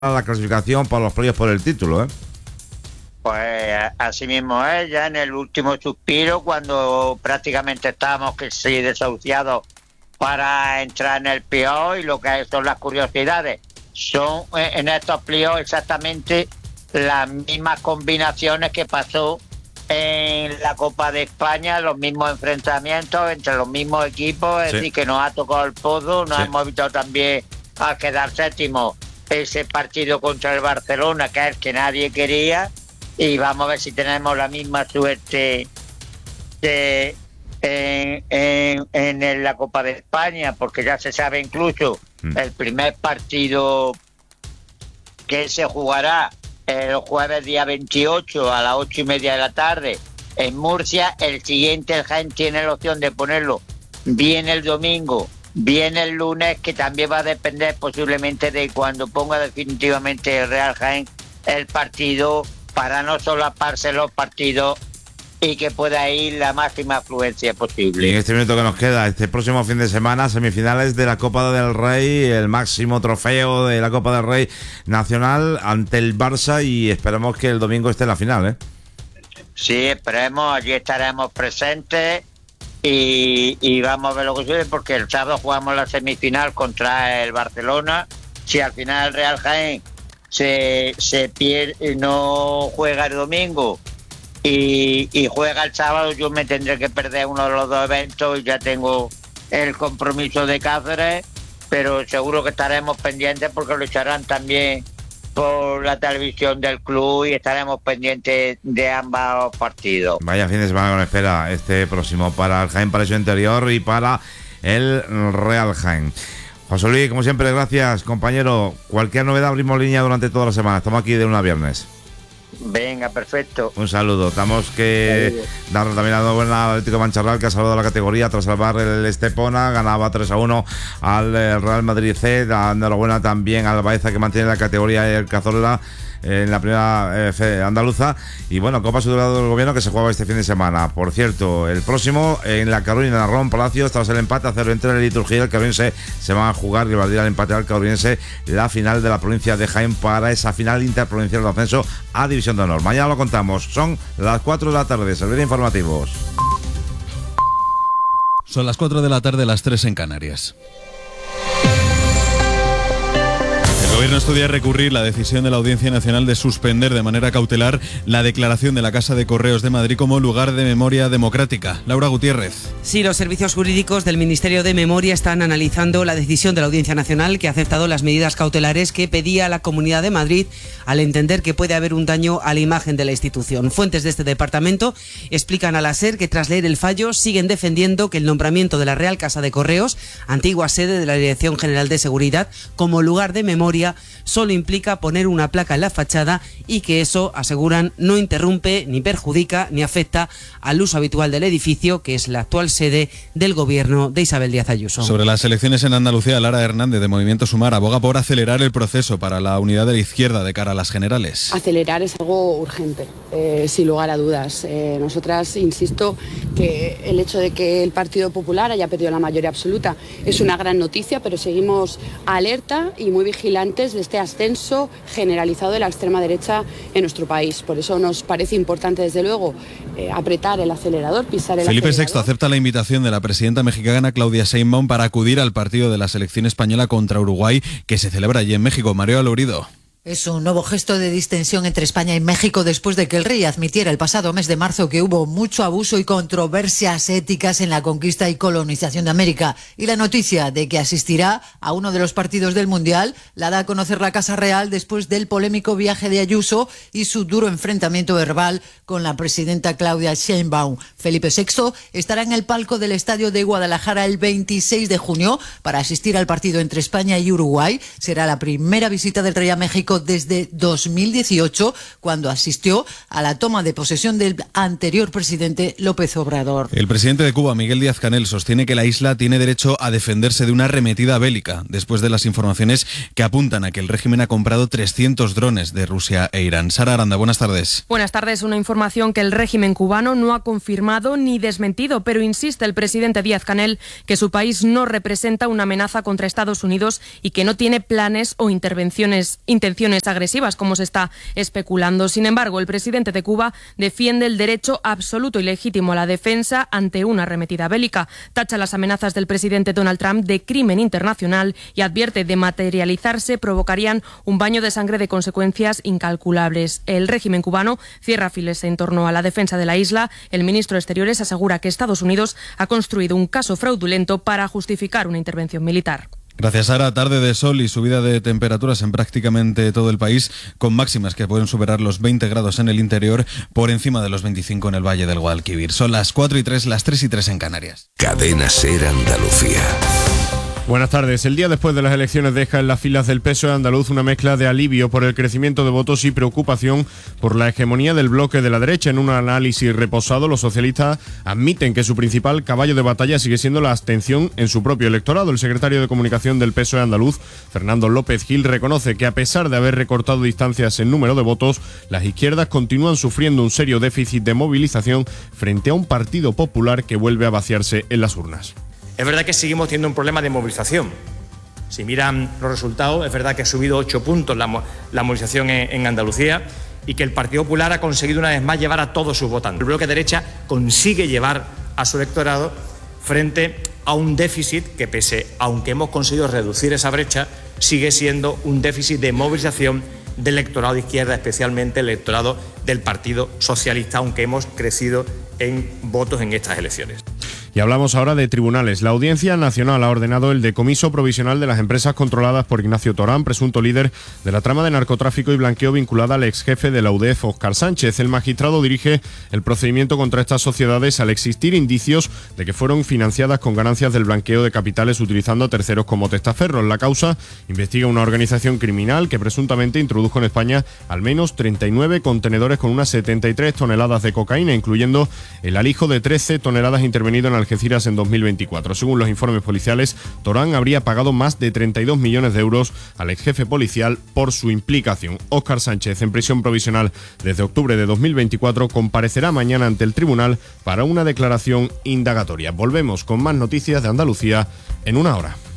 la clasificación para los playoffs por el título, ¿eh? Pues así mismo es, ya en el último suspiro, cuando prácticamente estábamos casi desahuciados para entrar en el playoff, y lo que son las curiosidades son en estos playoffs exactamente las mismas combinaciones que pasó en la Copa de España, los mismos enfrentamientos entre los mismos equipos, es decir, que nos ha tocado el pozo, nos hemos visto también a quedar séptimo ese partido contra el Barcelona, que es el que nadie quería, y vamos a ver si tenemos la misma suerte en la Copa de España, porque ya se sabe incluso el primer partido que se jugará el jueves día 28 a las 8:30 de la tarde en Murcia. El siguiente, el Jaén tiene la opción de ponerlo bien el domingo, bien el lunes, que también va a depender posiblemente de cuando ponga definitivamente el Real Jaén el partido, para no solaparse los partidos y que pueda ir la máxima afluencia posible. Y en este minuto que nos queda, este próximo fin de semana, semifinales de la Copa del Rey, el máximo trofeo de la Copa del Rey nacional ante el Barça, y esperamos que el domingo esté en la final, ¿eh? Sí, esperemos, allí estaremos presentes y vamos a ver lo que sucede, porque el sábado jugamos la semifinal contra el Barcelona. Si al final el Real Jaén se pierde, no juega el domingo y juega el sábado, yo me tendré que perder uno de los dos eventos, y ya tengo el compromiso de Cáceres, pero seguro que estaremos pendientes porque lo echarán también por la televisión del club y estaremos pendientes de ambos partidos. Vaya fin de semana con espera este próximo para el Jaén Paraíso Interior y para el Real Jaén. José Luis, como siempre, gracias, compañero. Cualquier novedad abrimos línea durante toda la semana. Estamos aquí de lunes a viernes. Venga, perfecto. Un saludo. Estamos que dar también la enhorabuena al Atlético Mancharral, que ha salvado la categoría tras salvar el Estepona. Ganaba 3-1 al Real Madrid C. La enhorabuena también al Baeza, que mantiene la categoría, y el Cazorla en la primera andaluza. Y bueno, Copa Sudorado del Gobierno, que se juega este fin de semana. Por cierto, el próximo en la Carolina, Ron Palacios, tras el empate a 0 entre el Liturgia y el Carolinense, se van a jugar, y valdría el empate al Carolinense, la final de la provincia de Jaén para esa final interprovincial de ascenso a División de Honor. Mañana lo contamos. Son las 4 de la tarde. Servicios informativos. Son las 4 de la tarde, las 3 en Canarias. El Gobierno estudia recurrir la decisión de la Audiencia Nacional de suspender de manera cautelar la declaración de la Casa de Correos de Madrid como lugar de memoria democrática. Laura Gutiérrez. Sí, los servicios jurídicos del Ministerio de Memoria están analizando la decisión de la Audiencia Nacional, que ha aceptado las medidas cautelares que pedía la Comunidad de Madrid, al entender que puede haber un daño a la imagen de la institución. Fuentes de este departamento explican a la SER que tras leer el fallo siguen defendiendo que el nombramiento de la Real Casa de Correos, antigua sede de la Dirección General de Seguridad, como lugar de memoria solo implica poner una placa en la fachada, y que eso, aseguran, no interrumpe, ni perjudica, ni afecta al uso habitual del edificio, que es la actual sede del gobierno de Isabel Díaz Ayuso. Sobre las elecciones en Andalucía, Lara Hernández, de Movimiento Sumar, aboga por acelerar el proceso para la unidad de la izquierda de cara a las generales. Acelerar es algo urgente, sin lugar a dudas. Nosotras, insisto, que el hecho de que el Partido Popular haya perdido la mayoría absoluta es una gran noticia, pero seguimos alerta y muy vigilantes de este ascenso generalizado de la extrema derecha en nuestro país. Por eso nos parece importante, desde luego, apretar el acelerador, pisar el Felipe acelerador. VI acepta la invitación de la presidenta mexicana Claudia Sheinbaum para acudir al partido de la selección española contra Uruguay, que se celebra allí en México. Mario Alorido. Es un nuevo gesto de distensión entre España y México después de que el rey admitiera el pasado mes de marzo que hubo mucho abuso y controversias éticas en la conquista y colonización de América. Y la noticia de que asistirá a uno de los partidos del Mundial la da a conocer la Casa Real después del polémico viaje de Ayuso y su duro enfrentamiento verbal con la presidenta Claudia Sheinbaum. Felipe VI estará en el palco del Estadio de Guadalajara el 26 de junio para asistir al partido entre España y Uruguay. Será la primera visita del rey a México desde 2018, cuando asistió a la toma de posesión del anterior presidente López Obrador. El presidente de Cuba, Miguel Díaz-Canel, sostiene que la isla tiene derecho a defenderse de una arremetida bélica, después de las informaciones que apuntan a que el régimen ha comprado 300 drones de Rusia e Irán. Sara Aranda, buenas tardes. Buenas tardes. Una información que el régimen cubano no ha confirmado ni desmentido, pero insiste el presidente Díaz-Canel que su país no representa una amenaza contra Estados Unidos y que no tiene planes o intenciones elecciones agresivas, como se está especulando. Sin embargo, el presidente de Cuba defiende el derecho absoluto y legítimo a la defensa ante una arremetida bélica. Tacha las amenazas del presidente Donald Trump de crimen internacional y advierte de materializarse provocarían un baño de sangre de consecuencias incalculables. El régimen cubano cierra filas en torno a la defensa de la isla. El ministro de Exteriores asegura que Estados Unidos ha construido un caso fraudulento para justificar una intervención militar. Gracias, Sara. Tarde de sol y subida de temperaturas en prácticamente todo el país, con máximas que pueden superar los 20 grados en el interior, por encima de los 25 en el Valle del Guadalquivir. Son las 4:03, las 3:03 en Canarias. Cadena SER Andalucía. Buenas tardes. El día después de las elecciones deja en las filas del PSOE andaluz una mezcla de alivio por el crecimiento de votos y preocupación por la hegemonía del bloque de la derecha. En un análisis reposado, los socialistas admiten que su principal caballo de batalla sigue siendo la abstención en su propio electorado. El secretario de Comunicación del PSOE andaluz, Fernando López Gil, reconoce que a pesar de haber recortado distancias en número de votos, las izquierdas continúan sufriendo un serio déficit de movilización frente a un Partido Popular que vuelve a vaciarse en las urnas. Es verdad que seguimos teniendo un problema de movilización. Si miran los resultados, es verdad que ha subido 8 puntos la movilización en Andalucía y que el Partido Popular ha conseguido una vez más llevar a todos sus votantes. El bloque derecha consigue llevar a su electorado frente a un déficit que, aunque hemos conseguido reducir esa brecha, sigue siendo un déficit de movilización del electorado de izquierda, especialmente el electorado del Partido Socialista, aunque hemos crecido en votos en estas elecciones. Y hablamos ahora de tribunales. La Audiencia Nacional ha ordenado el decomiso provisional de las empresas controladas por Ignacio Torán, presunto líder de la trama de narcotráfico y blanqueo vinculada al ex jefe de la UDEF, Óscar Sánchez. El magistrado dirige el procedimiento contra estas sociedades al existir indicios de que fueron financiadas con ganancias del blanqueo de capitales utilizando a terceros como testaferros. La causa investiga una organización criminal que presuntamente introdujo en España al menos 39 contenedores con unas 73 toneladas de cocaína, incluyendo el alijo de 13 toneladas intervenido en Algeciras en 2024. Según los informes policiales, Torán habría pagado más de 32 millones de euros al ex jefe policial por su implicación. Óscar Sánchez, en prisión provisional desde octubre de 2024, comparecerá mañana ante el tribunal para una declaración indagatoria. Volvemos con más noticias de Andalucía en una hora.